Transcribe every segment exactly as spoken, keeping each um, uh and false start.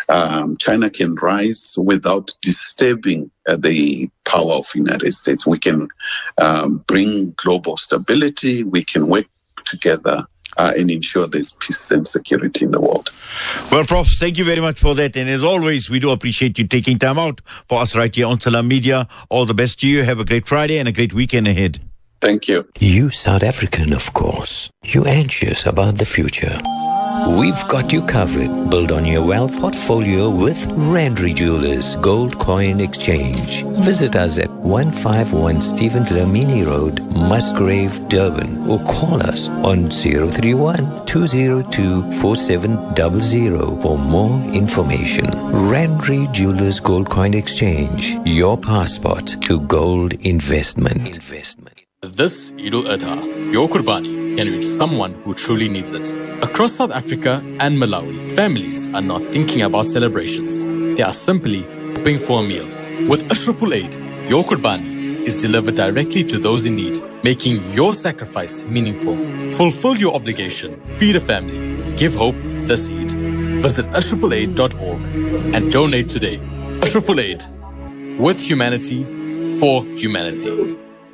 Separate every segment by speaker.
Speaker 1: um, China can rise without disturbing uh, the power of the United States. We can um, bring global stability. We can work together uh, and ensure there's peace and security in the world.
Speaker 2: Well, Prof, thank you very much for that. And as always, we do appreciate you taking time out for us right here on Salam Media. All the best to you. Have a great Friday and a great weekend ahead.
Speaker 1: Thank you.
Speaker 3: You South African, of course. You anxious about the future. We've got you covered. Build on your wealth portfolio with Randri Jewelers Gold Coin Exchange. Visit us at one fifty-one Stephen Dlamini Road, Musgrave, Durban, or call us on zero three one, two zero two, four seven zero zero for more information. Randri Jewelers Gold Coin Exchange, your passport to gold investment. Investment.
Speaker 4: This Eid al-Adha, your Qurbani can reach someone who truly needs it. Across South Africa and Malawi, families are not thinking about celebrations. They are simply hoping for a meal. With Ashraful Aid, your Qurbani is delivered directly to those in need, making your sacrifice meaningful. Fulfill your obligation, feed a family, give hope this Eid. Visit ashraful aid dot org and donate today. Ashraful Aid, with humanity, for humanity.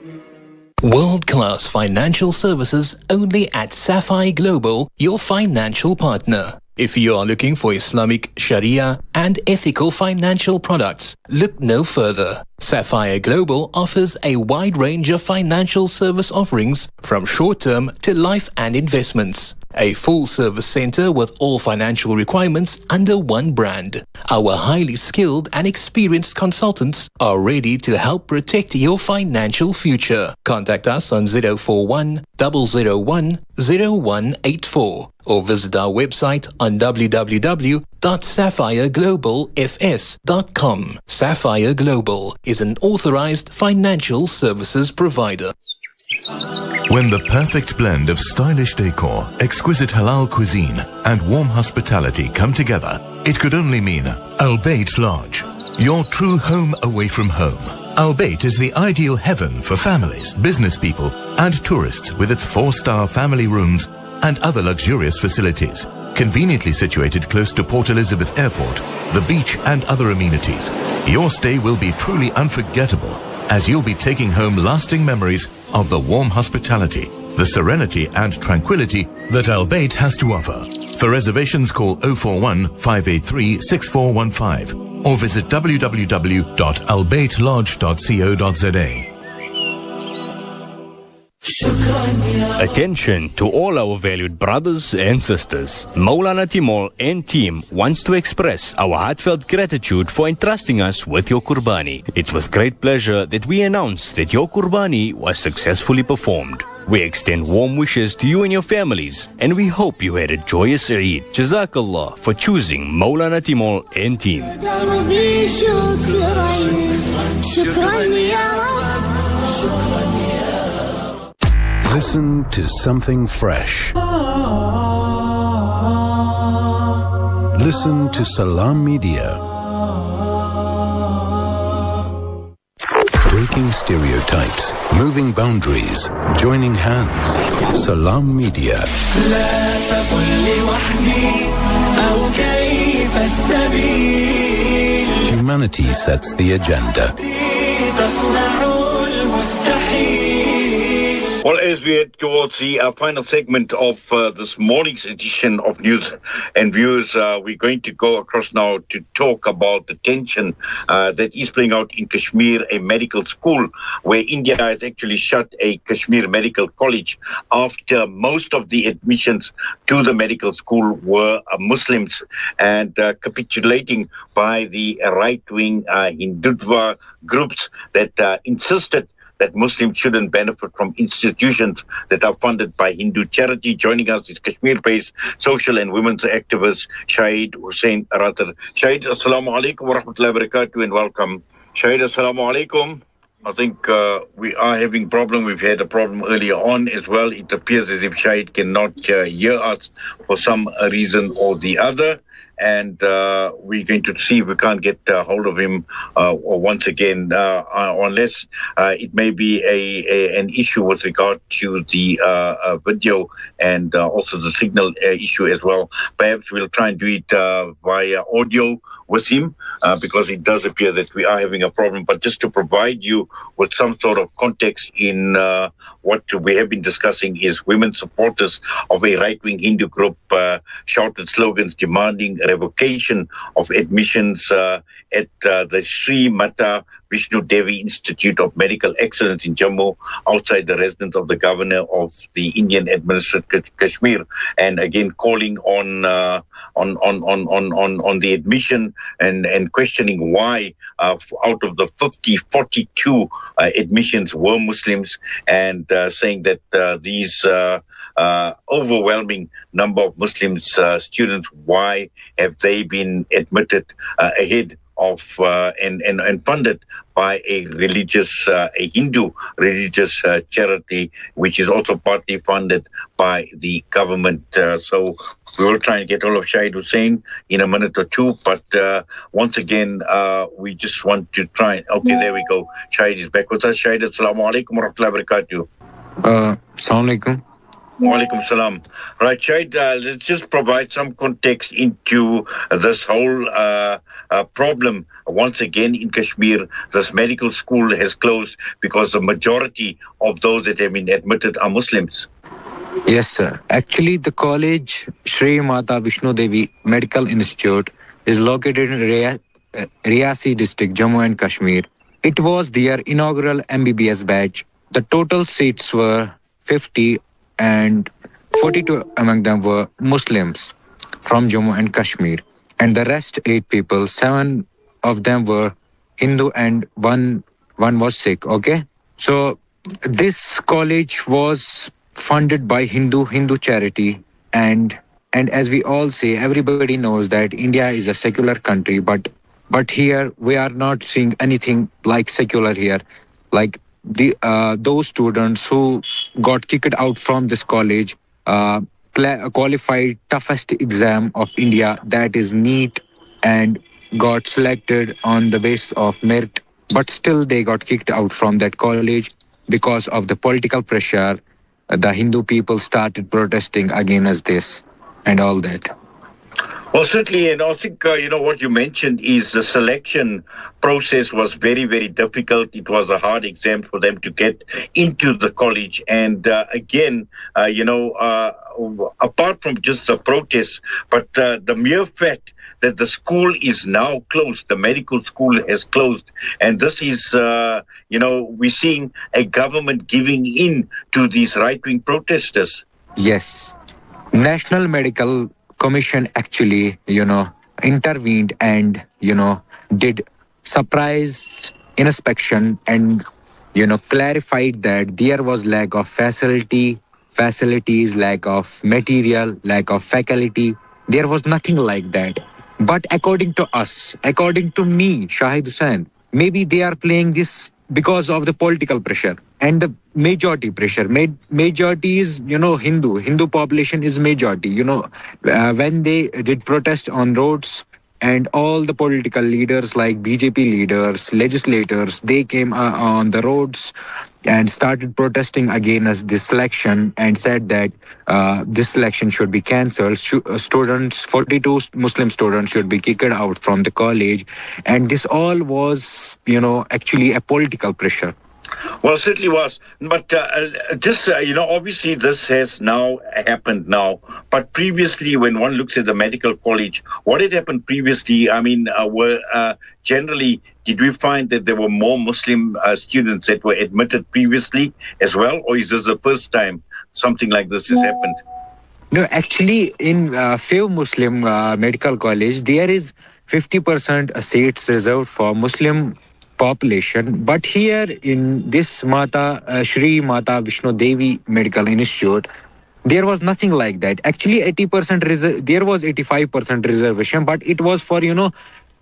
Speaker 5: World-class financial services only at Sapphire Global, your financial partner. If you are looking for Islamic, Sharia and ethical financial products, look no further. Sapphire Global offers a wide range of financial service offerings from short-term to life and investments. A full-service center with all financial requirements under one brand. Our highly skilled and experienced consultants are ready to help protect your financial future. Contact us on zero four one, zero zero one, zero one eight four or visit our website on w w w dot sapphire global f s dot com. Sapphire Global is an authorized financial services provider.
Speaker 6: When the perfect blend of stylish decor, exquisite halal cuisine, and warm hospitality come together, it could only mean Al Bayt Lodge, your true home away from home. Al Bayt is the ideal heaven for families, business people, and tourists with its four-star family rooms and other luxurious facilities. Conveniently situated close to Port Elizabeth Airport, the beach, and other amenities, your stay will be truly unforgettable, as you'll be taking home lasting memories of the warm hospitality, the serenity and tranquility that Al Bayt has to offer. For reservations, call zero four one, five eight three, six four one five or visit w w w dot al bayt lodge dot co dot z a.
Speaker 7: Attention to all our valued brothers and sisters. Maulana Timol and team wants to express our heartfelt gratitude for entrusting us with your Qurbani. It's with great pleasure that we announce that your Qurbani was successfully performed. We extend warm wishes to you and your families, and we hope you had a joyous Eid. Jazakallah for choosing Maulana Timol and team.
Speaker 8: Listen to something fresh. Listen to Salam Media. Breaking stereotypes, moving boundaries, joining hands. Salam Media. Humanity sets the agenda.
Speaker 9: Well, as we head towards the uh, final segment of uh, this morning's edition of News and Views, uh, we're going to go across now to talk about the tension uh, that is playing out in Kashmir, a medical school where India has actually shut a Kashmir medical college after most of the admissions to the medical school were uh, Muslims, and uh, capitulating by the right-wing uh, Hindutva groups that uh, insisted that Muslims shouldn't benefit from institutions that are funded by Hindu charity. Joining us is Kashmir-based social and women's activist Shahid Hussain Rathar. Shahid, assalamu alaikum wa rahmatullahi wa barakatuh, and welcome. Shahid, assalamu alaikum. I think uh, we are having a problem. We've had a problem earlier on as well. It appears as if Shahid cannot uh, hear us for some reason or the other. and uh, we're going to see if we can't get uh, hold of him uh, once again, uh, uh, unless uh, it may be a, a an issue with regard to the uh, uh, video and uh, also the signal uh, issue as well. Perhaps we'll try and do it uh, via audio with him, uh, because it does appear that we are having a problem. But just to provide you with some sort of context in uh, what we have been discussing is women supporters of a right-wing Hindu group uh, shouted slogans demanding revocation of admissions uh, at uh, the Sri Mata Vishnu Devi Institute of Medical Excellence in Jammu, outside the residence of the governor of the Indian administered Kashmir, and again calling on uh, on, on on on on on the admission and and questioning why uh, out of the fifty, forty-two uh, admissions were Muslims, and uh, saying that uh, these uh, uh, overwhelming number of Muslims uh, students, why have they been admitted uh, ahead of uh, and, and and funded by a religious, uh, a Hindu religious uh, charity, which is also partly funded by the government. Uh, so we will try and get all of Shahid Hussain in a minute or two. But uh, once again, uh, we just want to try. Okay, there we go. Shahid is back with us. Shahid, assalamu alaikum wa rahmatullahi wa barakatuh.
Speaker 10: Uh, assalamu alaikum.
Speaker 9: Walaikum salam. Right, Shahid, uh, let's just provide some context into this whole uh, uh, problem. Once again, in Kashmir, this medical school has closed because the majority of those that have been admitted are Muslims.
Speaker 10: Yes, sir. Actually, the college, Sri Mata Vishnu Devi Medical Institute, is located in Ria- uh, Riasi district, Jammu and Kashmir. It was their inaugural M B B S batch. The total seats were fifty, and forty-two among them were Muslims from Jammu and Kashmir. And the rest eight people, seven of them were Hindu and one one was Sikh, okay? So this college was funded by Hindu Hindu charity, and and as we all say, everybody knows that India is a secular country, but but here we are not seeing anything like secular here. Like the uh, those students who got kicked out from this college uh, cl- qualified toughest exam of India, that is NEET, and got selected on the basis of merit, but still they got kicked out from that college because of the political pressure. Uh, the Hindu people started protesting against this and all that.
Speaker 9: Well, certainly, and I think, uh, you know, what you mentioned is the selection process was very, very difficult. It was a hard exam for them to get into the college. And uh, again, uh, you know, uh, apart from just the protests, but uh, the mere fact that the school is now closed, the medical school has closed. And this is, uh, you know, we're seeing a government giving in to these right-wing protesters.
Speaker 10: Yes. National Medical Commission actually, you know, intervened and, you know, did surprise inspection and, you know, clarified that there was lack of facility, facilities, lack of material, lack of faculty. There was nothing like that. But according to us, according to me, Shahid Hussain, maybe they are playing this because of the political pressure and the majority pressure. Ma- majority is, you know, Hindu. Hindu population is majority. You know, uh, when they did protest on roads, and all the political leaders like B J P leaders, legislators, they came uh, on the roads and started protesting against this selection and said that uh, this selection should be cancelled. Sh- students, forty-two Muslim students should be kicked out from the college. And this all was, you know, actually a political pressure.
Speaker 9: Well, certainly was. But uh, just, uh, you know, obviously this has now happened now. But previously, when one looks at the medical college, what had happened previously, I mean, uh, were uh, generally, did we find that there were more Muslim uh, students that were admitted previously as well? Or is this the first time something like this has happened?
Speaker 10: No, actually, in uh, few Muslim uh, medical college, there is fifty percent seats reserved for Muslim population, but here in this Mata uh, Sri Mata Vishnu Devi Medical Institute, there was nothing like that. Actually, eighty percent reser- there was eighty-five percent reservation, but it was for, you know,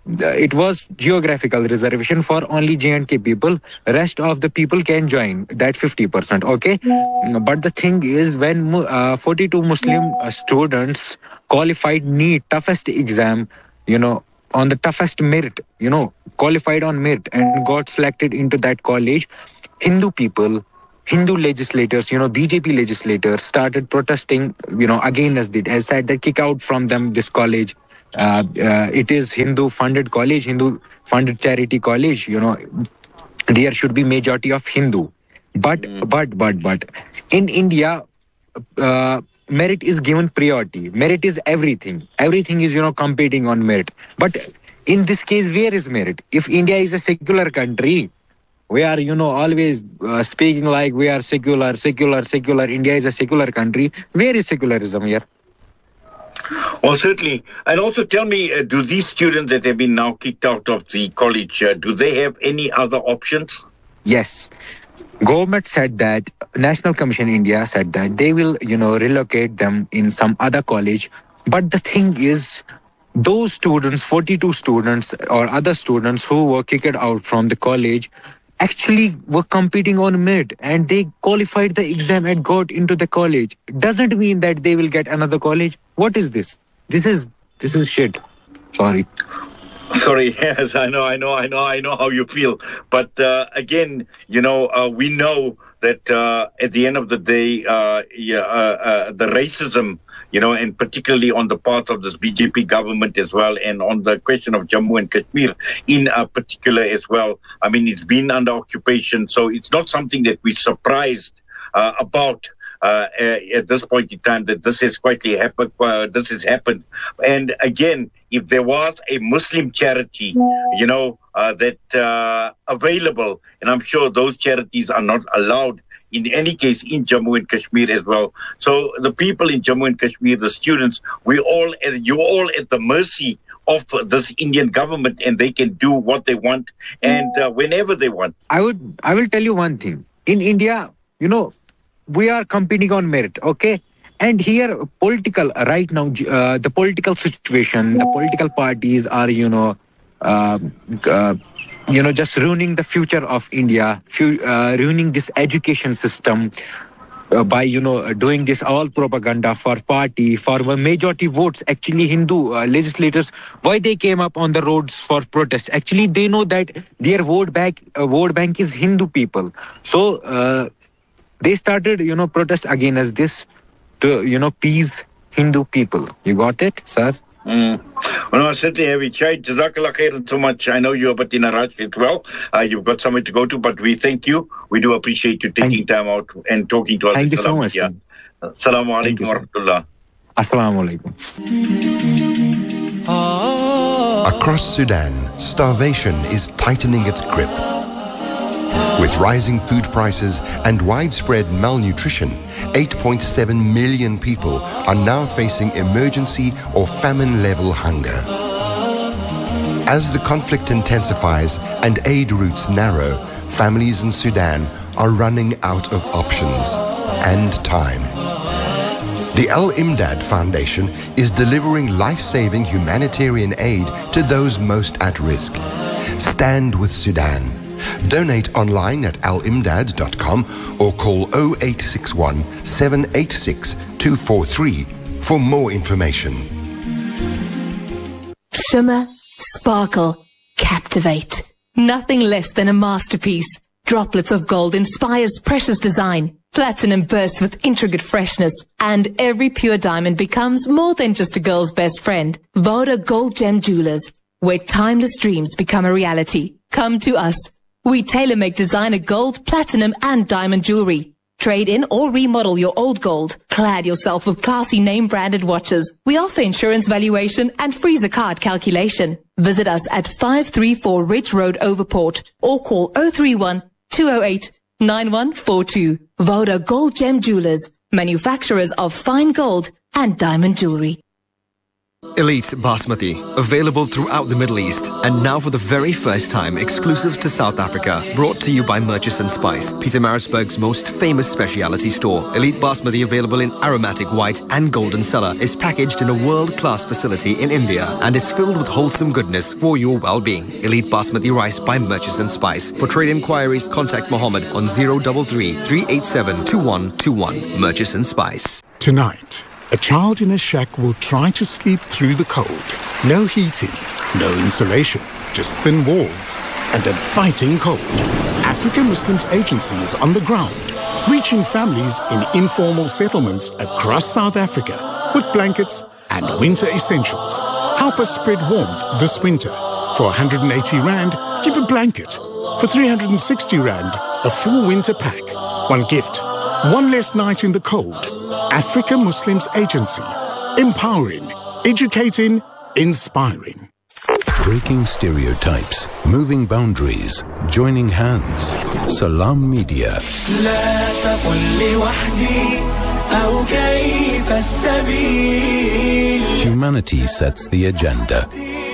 Speaker 10: it was geographical reservation for only J and K people. Rest of the people can join that fifty percent. Okay, but the thing is, when uh, forty-two Muslim uh, students qualified NEET toughest exam, you know, on the toughest merit, you know, qualified on merit and got selected into that college, Hindu people, Hindu legislators, you know, B J P legislators started protesting, you know, against it, and said that kick out from them this college. Uh, uh, it is Hindu funded college, Hindu funded charity college, you know, there should be majority of Hindu. But, mm. but, but, but, in India, uh, merit is given priority. Merit is everything. Everything is, you know, competing on merit. But in this case, where is merit? If India is a secular country, we are, you know, always uh, speaking like we are secular, secular, secular. India is a secular country. Where is secularism here?
Speaker 9: Well, certainly. And also tell me, uh, do these students that have been now kicked out of the college, uh, do they have any other options?
Speaker 10: Yes. Government said that, National Commission India said that they will, you know, relocate them in some other college. But the thing is, those students, forty-two students or other students who were kicked out from the college, actually were competing on merit and they qualified the exam and got into the college. Doesn't mean that they will get another college. What is this? This is this is shit. Sorry.
Speaker 9: Sorry, yes, I know, I know, I know, I know how you feel. But uh, again, you know, uh, we know that uh, at the end of the day, uh, yeah, uh, uh, the racism, you know, and particularly on the part of this B J P government as well, and on the question of Jammu and Kashmir in uh, particular as well. I mean, it's been under occupation, so it's not something that we're surprised uh, about. Uh, at this point in time, that this has quietly happened. Uh, this has happened, and again, if there was a Muslim charity, you know, uh, that uh, available, and I'm sure those charities are not allowed in any case in Jammu and Kashmir as well. So the people in Jammu and Kashmir, the students, we all, you're all at the mercy of this Indian government, and they can do what they want and uh, whenever they want.
Speaker 10: I would, I will tell you one thing. In India, you know, we are competing on merit, okay? And here, political, right now, uh, the political situation, the political parties are, you know, uh, uh, you know, just ruining the future of India, fu- uh, ruining this education system uh, by, you know, doing this all propaganda for party, for majority votes. Actually, Hindu uh, legislators, why they came up on the roads for protest? Actually, they know that their vote bank, uh, vote bank is Hindu people. So, uh, they started, you know, protest against this to, you know, appease Hindu people. You got it, sir?
Speaker 9: Mm. Well, no, certainly have we tried. Jazakallah khairan so much. I know you're but in a rush as well. Uh, you've got somewhere to go to, but we thank you. We do appreciate you taking time out and talking to us.
Speaker 10: Thank you so much.
Speaker 9: Yeah. Assalamu alaikum wa rahmatullah.
Speaker 10: Assalamu alaikum.
Speaker 11: Across Sudan, starvation is tightening its grip. With rising food prices and widespread malnutrition, eight point seven million people are now facing emergency or famine-level hunger. As the conflict intensifies and aid routes narrow, families in Sudan are running out of options and time. The Al-Imdad Foundation is delivering life-saving humanitarian aid to those most at risk. Stand with Sudan. Donate online at al imdad dot com or call oh eight six one, seven eight six, two four three for more information.
Speaker 12: Shimmer, sparkle, captivate. Nothing less than a masterpiece. Droplets of gold inspires precious design. Platinum bursts with intricate freshness. And every pure diamond becomes more than just a girl's best friend. Voda Gold Gem Jewelers, where timeless dreams become a reality. Come to us. We tailor-make designer gold, platinum, and diamond jewelry. Trade in or remodel your old gold. Clad yourself with classy name-branded watches. We offer insurance valuation and freezer card calculation. Visit us at five three four Ridge Road, Overport, or call oh three one, two oh eight, nine one four two. Voda Gold Gem Jewelers, manufacturers of fine gold and diamond jewelry.
Speaker 13: Elite Basmati, available throughout the Middle East, and now for the very first time exclusive to South Africa, brought to you by Murchison Spice, Pietermaritzburg's most famous specialty store. Elite Basmati, available in aromatic white and golden cellar, is packaged in a world-class facility in India and is filled with wholesome goodness for your well-being. Elite Basmati rice by Murchison Spice. For trade inquiries, contact Mohammed on zero three three, three eight seven, two one two one. Murchison Spice.
Speaker 14: Tonight, a child in a shack will try to sleep through the cold. No heating, no insulation, just thin walls and a biting cold. African Muslims Agency is on the ground, reaching families in informal settlements across South Africa with blankets and winter essentials. Help us spread warmth this winter. For one hundred eighty rand, give a blanket. For three hundred sixty rand, a full winter pack. One gift, one less night in the cold. African Muslims Agency. Empowering, educating, inspiring.
Speaker 8: Breaking stereotypes, moving boundaries, joining hands. Salam Media. Humanity sets the agenda.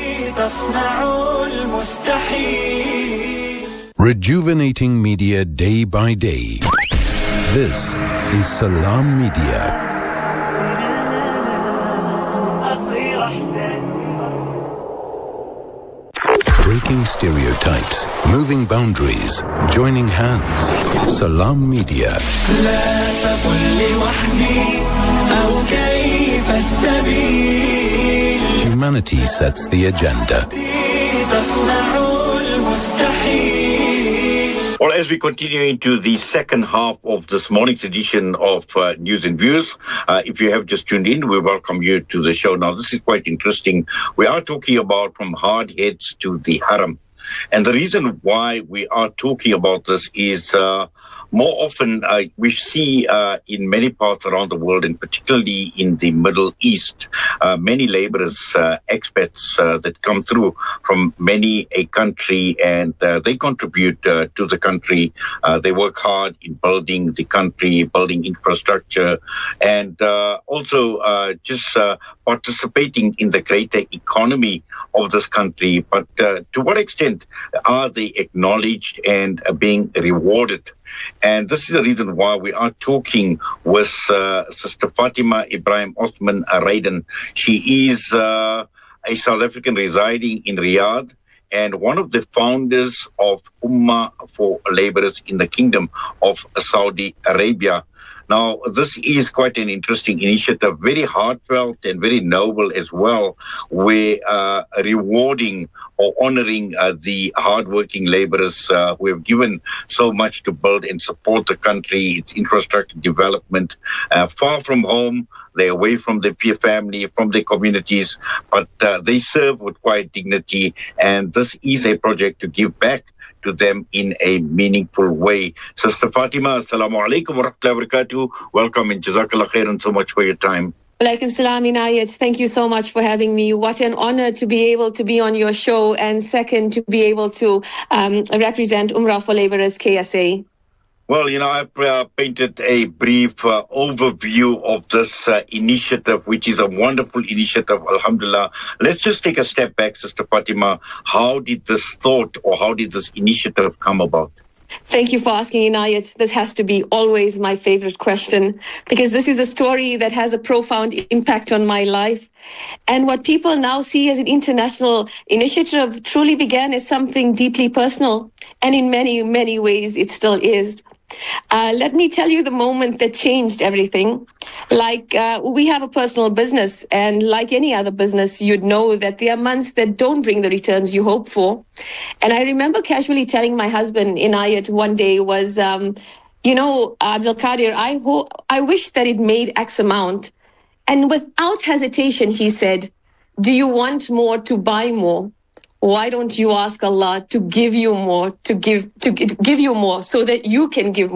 Speaker 8: Rejuvenating media day by day. This is Salam Media. Breaking stereotypes, moving boundaries, joining hands. Salam Media. Humanity sets the agenda.
Speaker 9: Well, as we continue into the second half of this morning's edition of uh, News and Views, uh, if you have just tuned in, we welcome you to the show. Now, this is quite interesting. We are talking about from hard heads to the haram. And the reason why we are talking about this is uh, more often uh, we see uh, in many parts around the world, and particularly in the Middle East, uh, many laborers, uh, expats uh, that come through from many a country, and uh, they contribute uh, to the country. Uh, they work hard in building the country, building infrastructure, and uh, also uh, just uh, participating in the greater economy of this country. But uh, to what extent are they acknowledged and uh, being rewarded? And this is the reason why we are talking with uh, Sister Fatima Ibrahim Osman Raiden. She is uh, a South African residing in Riyadh and one of the founders of Ummah for Laborers in the Kingdom of Saudi Arabia. Now, this is quite an interesting initiative, very heartfelt and very noble as well. We're uh, rewarding or honoring uh, the hardworking laborers uh, who have given so much to build and support the country, its infrastructure development, uh, far from home. They're away from their family, from their communities, but uh, they serve with quiet dignity. And this is a project to give back to them in a meaningful way. Sister Fatima, assalamu alaikum wa rahmatullahi wa barakatuh. Welcome and jazakallah khairan so much for your time.
Speaker 15: Walaikum salam, Inayat. Thank you so much for having me. What an honor to be able to be on your show, and second, to be able to um, represent Umrah for Laborers K S A.
Speaker 9: Well, you know, I've uh, painted a brief uh, overview of this uh, initiative, which is a wonderful initiative, alhamdulillah. Let's just take a step back, Sister Fatima. How did this thought or how did this initiative come about?
Speaker 15: Thank you for asking, Inayat. This has to be always my favorite question, because this is a story that has a profound impact on my life. And what people now see as an international initiative truly began as something deeply personal. And in many, many ways, it still is. Uh, let me tell you the moment that changed everything. Like, uh, we have a personal business, and like any other business, you'd know that there are months that don't bring the returns you hope for. And I remember casually telling my husband, Inayat, one day was, um, you know, Abdul Qadir, I, ho- I wish that it made X amount. And without hesitation, he said, do you want more to buy more? Why don't you ask Allah to give you more, to give to give you more so that you can give more?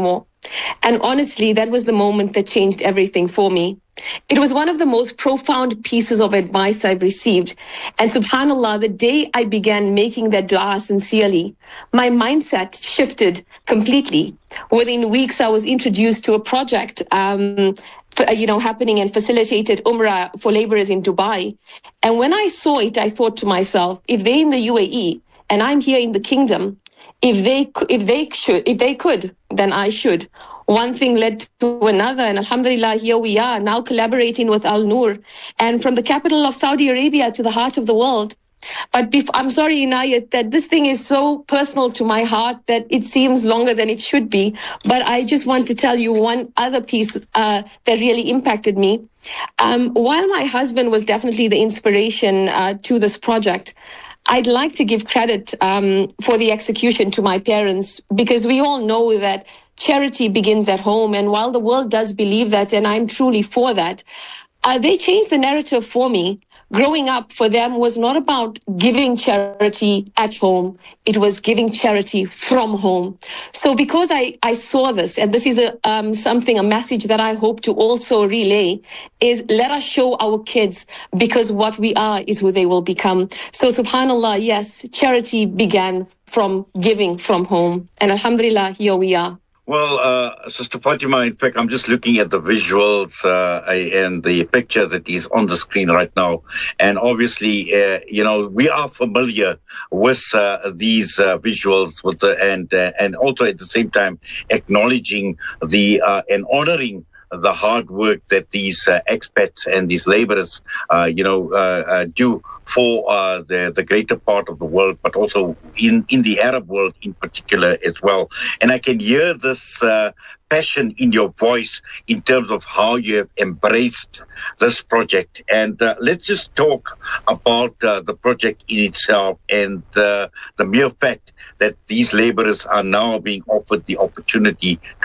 Speaker 15: And honestly, that was the moment that changed everything for me. It was one of the most profound pieces of advice I've received. And subhanAllah, the day I began making that dua sincerely, my mindset shifted completely. Within weeks, I was introduced to a project, um, for, you know, happening and facilitated Umrah for laborers in Dubai. And when I saw it, I thought to myself, if they're in the U A E and I'm here in the kingdom, if they, if they should, if they could, then I should. One thing led to another, and alhamdulillah, here we are now collaborating with Al Noor, and from the capital of Saudi Arabia to the heart of the world. But bef- I'm sorry, Inayat, that this thing is so personal to my heart that it seems longer than it should be. But I just want to tell you one other piece uh, that really impacted me. Um, while my husband was definitely the inspiration uh, to this project, I'd like to give credit um, for the execution to my parents, because we all know that charity begins at home. And while the world does believe that, and I'm truly for that, uh, they changed the narrative for me. Growing up for them was not about giving charity at home. It was giving charity from home. So because I, I saw this, and this is a, um, something, a message that I hope to also relay, is let us show our kids, because what we are is who they will become. So subhanAllah, yes, charity began from giving from home. And alhamdulillah, here we are.
Speaker 9: Well, uh, Sister Fatima, in fact, I'm just looking at the visuals uh, and the picture that is on the screen right now. And obviously, uh, you know, we are familiar with uh, these uh, visuals with the, and uh, and also at the same time acknowledging the uh, and honoring the hard work that these uh, expats and these laborers, uh, you know, uh, uh, do for uh, the, the greater part of the world, but also in, in the Arab world in particular as well. And I can hear this uh, passion in your voice in terms of how you have embraced this project. And uh, let's just talk about uh, the project in itself and uh, the mere fact that these laborers are now being offered the opportunity to